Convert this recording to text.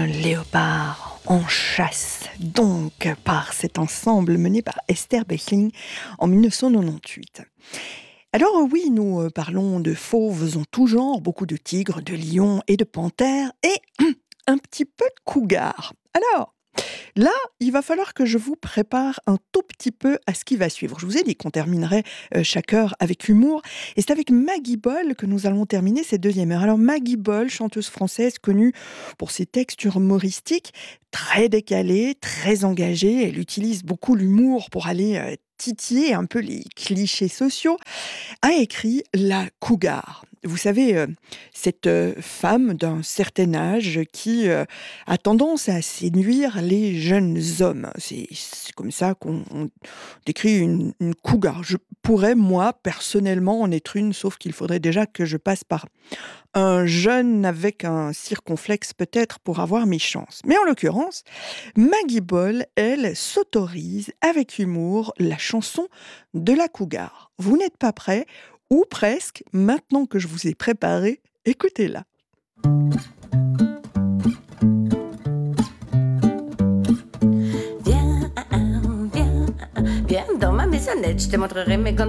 Un léopard en chasse, donc, par cet ensemble mené par Esther Bechling en 1998. Alors oui, nous parlons de fauves en tout genre, beaucoup de tigres, de lions et de panthères, et un petit peu de cougars. Alors, là, il va falloir que je vous prépare un tout petit peu à ce qui va suivre. Je vous ai dit qu'on terminerait chaque heure avec humour. Et c'est avec Maggie Boll que nous allons terminer cette deuxième heure. Alors Maggie Boll, chanteuse française connue pour ses textes humoristiques, très décalés, très engagés. Elle utilise beaucoup l'humour pour aller titiller un peu les clichés sociaux, a écrit La Cougar. Vous savez, cette femme d'un certain âge qui a tendance à séduire les jeunes hommes. C'est comme ça qu'on décrit une cougar. Je pourrais, moi, personnellement, en être une, sauf qu'il faudrait déjà que je passe par un jeune avec un circonflexe peut-être pour avoir mes chances. Mais en l'occurrence, Maggie Boll, elle, s'autorise avec humour la chanson de la cougar. Vous n'êtes pas prêts ? Ou presque, maintenant que je vous ai préparé, écoutez-la. Viens, viens dans ma maisonnette, je te montrerai mes